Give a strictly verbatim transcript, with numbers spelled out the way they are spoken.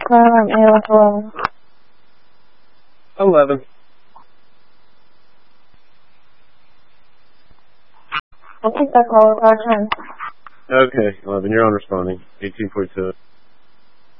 Um, A L S eleven. Eleven. I'll take that call at five ten. Okay, eleven. You're on responding. eighteen forty-two.